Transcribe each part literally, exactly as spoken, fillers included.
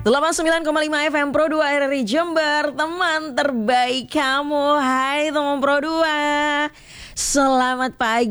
delapan puluh sembilan koma lima F M Pro dua R R I Jember, teman terbaik kamu. Hai teman Pro dua, selamat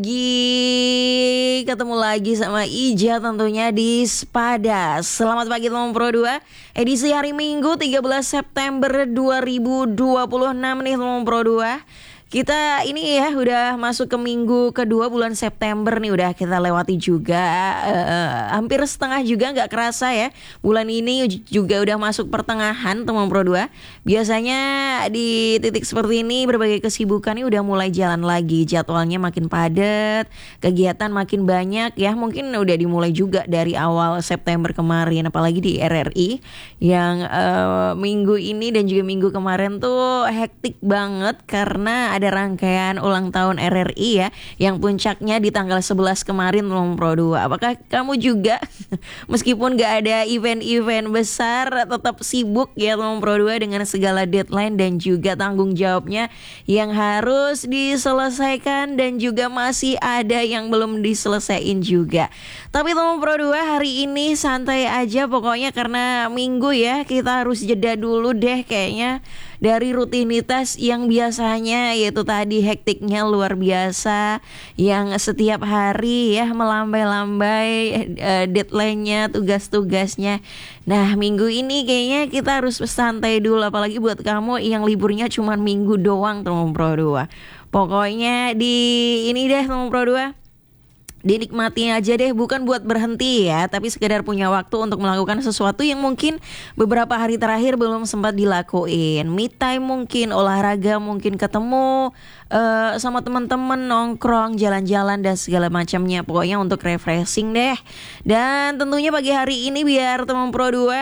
pagi. Ketemu lagi sama Ija tentunya di Sepada. Selamat pagi teman Pro dua, edisi hari Minggu tiga belas September dua ribu dua puluh enam nih teman Pro dua. Kita ini ya udah masuk ke minggu kedua bulan September nih, udah kita lewati juga uh, hampir setengah juga nggak kerasa ya. Bulan ini juga udah masuk pertengahan teman Pro dua. Biasanya di titik seperti ini berbagai kesibukan ini udah mulai jalan lagi, jadwalnya makin padat, kegiatan makin banyak ya. Mungkin udah dimulai juga dari awal September kemarin, apalagi di R R I yang uh, minggu ini dan juga minggu kemarin tuh hektik banget karena ada rangkaian ulang tahun R R I ya, yang puncaknya di tanggal sebelas kemarin teman Pro dua. Apakah kamu juga meskipun gak ada event-event besar tetap sibuk ya teman Pro dua dengan segala deadline dan juga tanggung jawabnya yang harus diselesaikan dan juga masih ada yang belum diselesaikan juga. Tapi teman Pro dua, hari ini santai aja pokoknya karena minggu ya, kita harus jeda dulu deh kayaknya dari rutinitas yang biasanya, yaitu tadi hektiknya luar biasa, yang setiap hari ya melambai-lambai uh, deadline-nya, tugas-tugasnya. Nah minggu ini kayaknya kita harus santai dulu, apalagi buat kamu yang liburnya cuma minggu doang teman Pro dua. Pokoknya di ini deh teman Pro dua, dinikmati aja deh, bukan buat berhenti ya, tapi sekedar punya waktu untuk melakukan sesuatu yang mungkin beberapa hari terakhir belum sempat dilakuin. Me time mungkin, olahraga mungkin, ketemu uh, sama teman-teman, nongkrong, jalan-jalan dan segala macamnya. Pokoknya untuk refreshing deh. Dan tentunya pagi hari ini biar teman Pro dua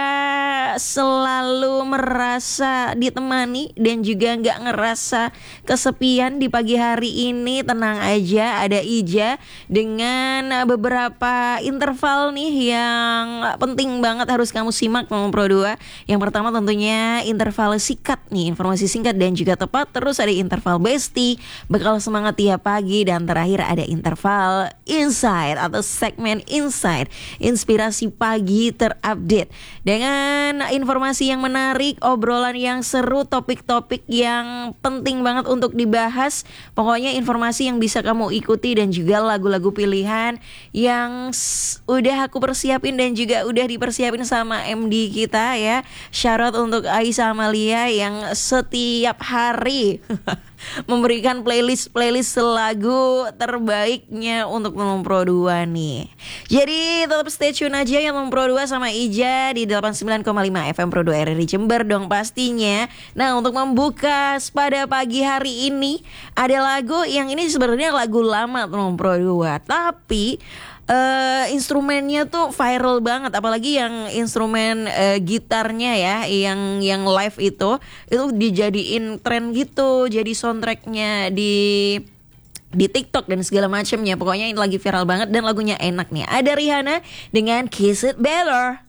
selalu merasa ditemani dan juga nggak ngerasa kesepian di pagi hari ini, tenang aja, ada Ija dengan beberapa interval nih yang penting banget harus kamu simak teman Pro dua. Yang pertama tentunya interval singkat nih, informasi singkat dan juga tepat. Terus ada interval Besti, bekal semangat tiap pagi. Dan terakhir ada interval Insight atau segmen Insight, inspirasi pagi terupdate dengan informasi yang menarik, obrolan yang seru, topik-topik yang penting banget untuk dibahas. Pokoknya informasi yang bisa kamu ikuti dan juga lagu-lagu pilihan yang udah aku persiapin dan juga udah dipersiapin sama M D kita ya. Shout out untuk Aisyah Amalia yang setiap hari memberikan playlist-playlist lagu terbaiknya untuk teman Pro dua nih. Jadi tetap stay tune aja ya teman Pro dua sama Ija di delapan puluh sembilan koma lima F M Pro dua R R I Jember dong pastinya. Nah untuk membuka pada pagi hari ini ada lagu yang ini sebenarnya lagu lama teman Pro dua, tapi Uh, instrumennya tuh viral banget, apalagi yang instrumen uh, gitarnya ya, yang yang live itu itu dijadiin tren gitu, jadi soundtracknya di di TikTok dan segala macamnya. Pokoknya ini lagi viral banget dan lagunya enak nih. Ada Rihanna dengan Kiss It Better.